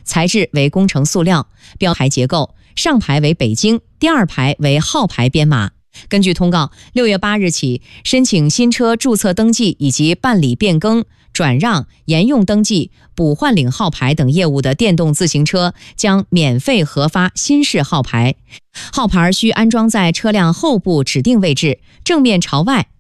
材质为工程塑料，标牌结构，上排为北京，第2排为号牌编码。根据通告，6月8日起，申请新车注册登记以及办理变更、转让、沿用登记、补换领号牌等业务的电动自行车将免费核发新式号牌。号牌需安装在车辆后部指定位置，正面朝外，